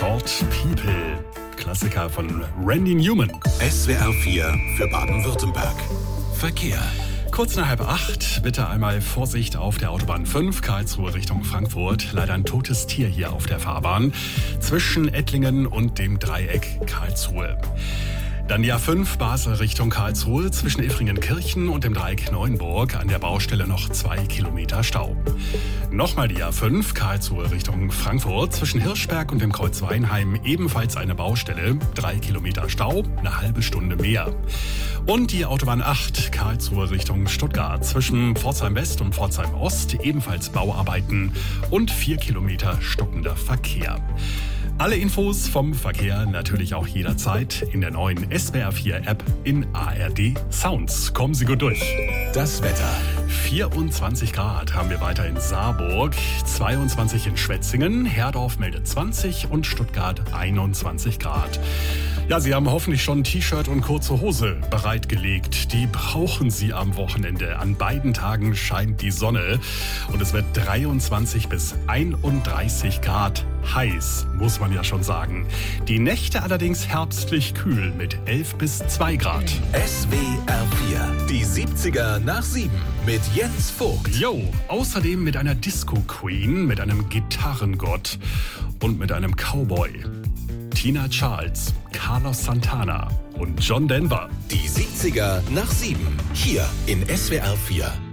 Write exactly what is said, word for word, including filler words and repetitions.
Short People. Klassiker von Randy Newman. S W R vier für Baden-Württemberg. Verkehr. Kurz nach halb acht, bitte einmal Vorsicht auf der Autobahn fünf, Karlsruhe Richtung Frankfurt. Leider ein totes Tier hier auf der Fahrbahn zwischen Ettlingen und dem Dreieck Karlsruhe. Dann die A fünf, Basel Richtung Karlsruhe, zwischen Iffringen-Kirchen und dem Dreieck Neuenburg an der Baustelle noch zwei Kilometer Stau. Nochmal die A fünf, Karlsruhe Richtung Frankfurt, zwischen Hirschberg und dem Kreuz Weinheim ebenfalls eine Baustelle, drei Kilometer Stau, eine halbe Stunde mehr. Und die Autobahn acht, Karlsruhe Richtung Stuttgart, zwischen Pforzheim West und Pforzheim Ost ebenfalls Bauarbeiten und vier Kilometer stockender Verkehr. Alle Infos vom Verkehr natürlich auch jederzeit in der neuen S W R vier App in A R D Sounds. Kommen Sie gut durch. Das Wetter. vierundzwanzig Grad haben wir weiter in Saarburg, zweiundzwanzig in Schwetzingen, Herdorf meldet zwanzig und Stuttgart einundzwanzig Grad. Ja, Sie haben hoffentlich schon ein T-Shirt und kurze Hose bereitgelegt. Die brauchen Sie am Wochenende. An beiden Tagen scheint die Sonne und es wird dreiundzwanzig bis einunddreißig Grad heiß, muss man ja schon sagen. Die Nächte allerdings herbstlich kühl mit elf bis zwei Grad. S W R vier, die siebziger nach sieben mit Jens Vogt. Jo, außerdem mit einer Disco-Queen, mit einem Gitarrengott und mit einem Cowboy. Tina Charles, Carlos Santana und John Denver. Die siebziger nach sieben, hier in S W R vier.